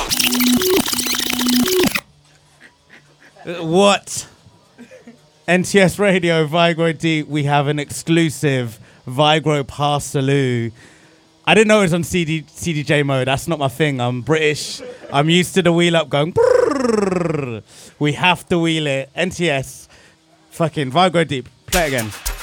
What? NTS Radio, Vigro Deep, we have an exclusive Vigro Parsaloo. I didn't know it was on CDJ mode. That's not my thing. I'm British. I'm used to the wheel up going. Brrr. We have to wheel it. NTS, fucking Vigro Deep. Play it again.